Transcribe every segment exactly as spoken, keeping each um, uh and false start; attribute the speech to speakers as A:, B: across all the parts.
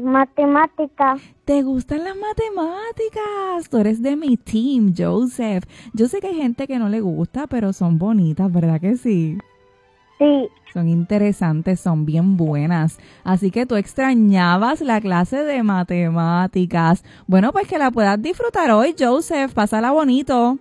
A: Matemáticas.
B: ¿Te gustan las matemáticas? Tú eres de mi team, Joseph. Yo sé que hay gente que no le gusta, pero son bonitas, ¿verdad que sí?
A: Sí.
B: Son interesantes, son bien buenas. Así que tú extrañabas la clase de matemáticas. Bueno, pues que la puedas disfrutar hoy, Joseph. Pásala bonito.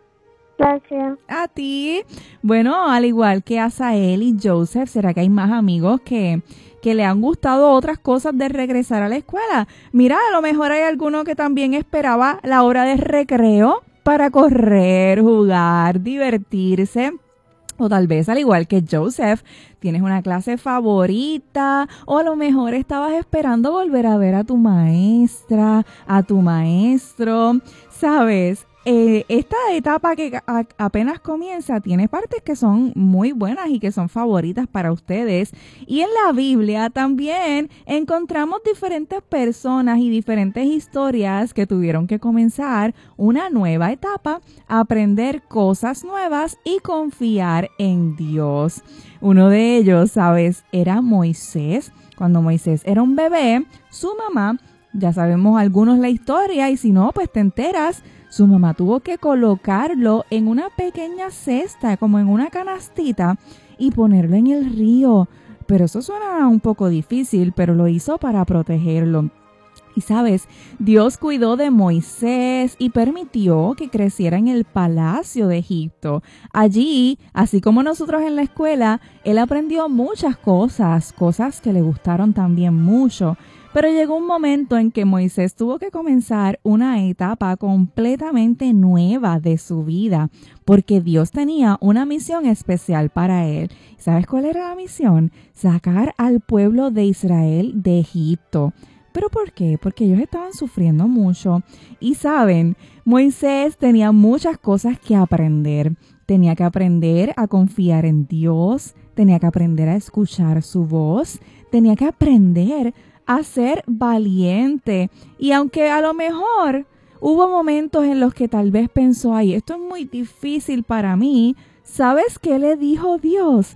A: Gracias.
B: A ti. Bueno, al igual que a Sael y Joseph, ¿será que hay más amigos que, que le han gustado otras cosas de regresar a la escuela? Mira, a lo mejor hay alguno que también esperaba la hora de recreo para correr, jugar, divertirse. O tal vez, al igual que Joseph, tienes una clase favorita, o a lo mejor estabas esperando volver a ver a tu maestra, a tu maestro. ¿Sabes? Eh, esta etapa que a, apenas comienza tiene partes que son muy buenas y que son favoritas para ustedes. Y en la Biblia también encontramos diferentes personas y diferentes historias que tuvieron que comenzar una nueva etapa, aprender cosas nuevas y confiar en Dios. Uno de ellos, ¿sabes? Era Moisés. Cuando Moisés era un bebé, su mamá, ya sabemos algunos la historia y si no, pues te enteras. Su mamá tuvo que colocarlo en una pequeña cesta, como en una canastita, y ponerlo en el río. Pero eso suena un poco difícil, pero lo hizo para protegerlo. Y sabes, Dios cuidó de Moisés y permitió que creciera en el palacio de Egipto. Allí, así como nosotros en la escuela, él aprendió muchas cosas, cosas que le gustaron también mucho. Pero llegó un momento en que Moisés tuvo que comenzar una etapa completamente nueva de su vida, porque Dios tenía una misión especial para él. ¿Sabes cuál era la misión? Sacar al pueblo de Israel de Egipto. ¿Pero por qué? Porque ellos estaban sufriendo mucho. Y saben, Moisés tenía muchas cosas que aprender. Tenía que aprender a confiar en Dios, tenía que aprender a escuchar su voz, tenía que aprender a ser valiente. Y aunque a lo mejor hubo momentos en los que tal vez pensó, ay, esto es muy difícil para mí, ¿sabes qué le dijo Dios?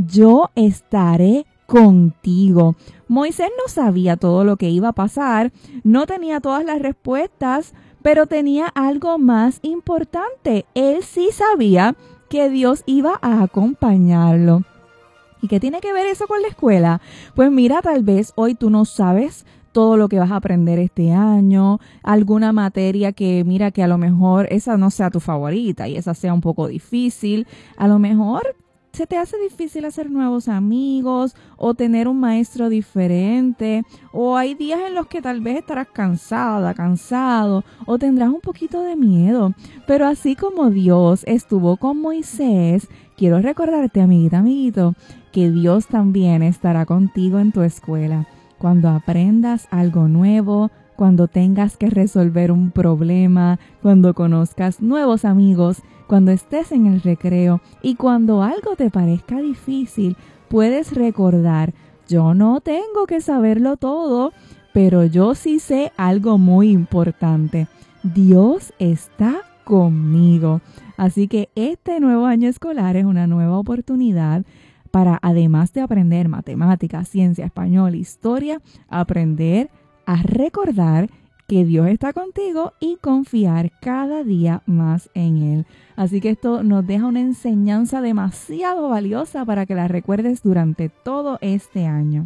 B: Yo estaré contigo. Moisés no sabía todo lo que iba a pasar, no tenía todas las respuestas, pero tenía algo más importante. Él sí sabía que Dios iba a acompañarlo. ¿Y qué tiene que ver eso con la escuela? Pues mira, tal vez hoy tú no sabes todo lo que vas a aprender este año, alguna materia que mira que a lo mejor esa no sea tu favorita y esa sea un poco difícil. A lo mejor se te hace difícil hacer nuevos amigos o tener un maestro diferente, o hay días en los que tal vez estarás cansada, cansado o tendrás un poquito de miedo. Pero así como Dios estuvo con Moisés, quiero recordarte, amiguita, amiguito, que Dios también estará contigo en tu escuela. Cuando aprendas algo nuevo, cuando tengas que resolver un problema, cuando conozcas nuevos amigos, cuando estés en el recreo y cuando algo te parezca difícil, puedes recordar, yo no tengo que saberlo todo, pero yo sí sé algo muy importante. Dios está conmigo. Así que este nuevo año escolar es una nueva oportunidad para, además de aprender matemáticas, ciencia, español, historia, aprender a recordar que Dios está contigo y confiar cada día más en Él. Así que esto nos deja una enseñanza demasiado valiosa para que la recuerdes durante todo este año.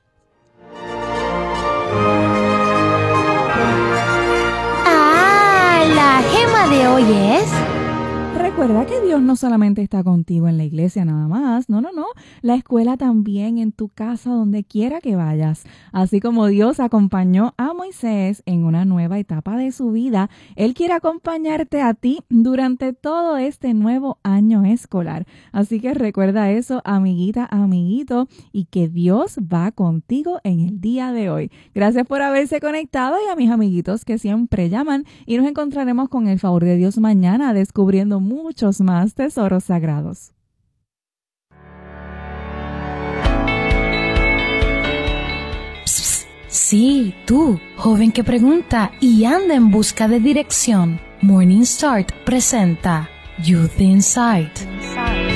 C: Ah, la gema de hoy es...
B: Recuerda que Dios no solamente está contigo en la iglesia nada más, no, no, no, la escuela también, en tu casa, donde quiera que vayas. Así como Dios acompañó a Moisés en una nueva etapa de su vida, Él quiere acompañarte a ti durante todo este nuevo año escolar. Así que recuerda eso, amiguita, amiguito, y que Dios va contigo en el día de hoy. Gracias por haberse conectado y a mis amiguitos que siempre llaman, y nos encontraremos con el favor de Dios mañana descubriendo muchos más tesoros sagrados.
C: Psst, sí, tú, joven que pregunta y anda en busca de dirección. Morning Start presenta Youth Insight.